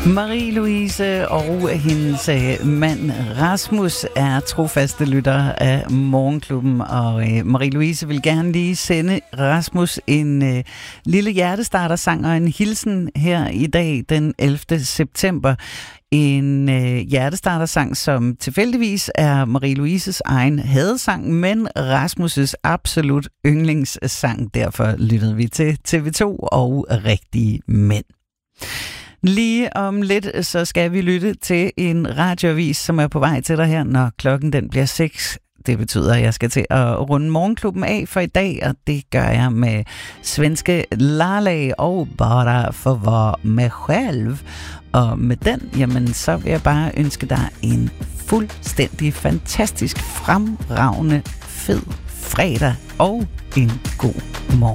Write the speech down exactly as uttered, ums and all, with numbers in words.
Marie-Louise og hendes mand Rasmus er trofaste lyttere af Morgenklubben, og Marie-Louise vil gerne lige sende Rasmus en uh, lille hjertestartersang og en hilsen her i dag den ellevte september. En øh, hjertestartersang, som tilfældigvis er Marie-Louises egen hadesang, men Rasmus' absolut yndlingssang. Derfor lyttede vi til T V to og Rigtige Mænd. Lige om lidt, så skal vi lytte til en radioavis, som er på vej til dig her, når klokken den bliver seks. Det betyder, at jeg skal til at runde Morgenklubben af for i dag, og det gør jeg med svenske Lala og Bara for var mig selv. Og med den, jamen, så vil jeg bare ønske dig en fuldstændig fantastisk, fremragende, fed fredag og en god morgen.